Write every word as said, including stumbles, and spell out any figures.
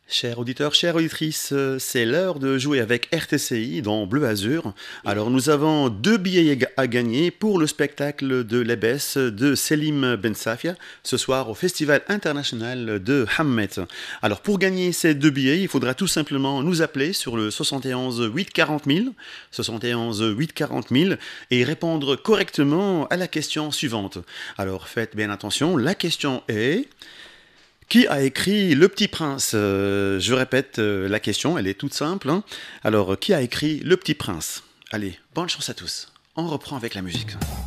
Chers auditeurs, chères auditrices, euh, c'est l'heure de jouer avec R T C I dans Bleu Azur. Alors nous avons deux billets à gagner pour le spectacle de l'Ebès de Selim Ben Safia ce soir au Festival international de Hammet. Alors pour gagner ces deux billets, il faudra tout simplement nous appeler sur le soixante et onze huit quarante mille, soixante et onze huit quarante mille et répondre correctement à la question suivante. Alors faites bien attention, la question est... Qui a écrit Le Petit Prince? Euh, Je répète euh, la question, elle est toute simple, hein. Alors, qui a écrit Le Petit Prince? Allez, bonne chance à tous. On reprend avec la musique.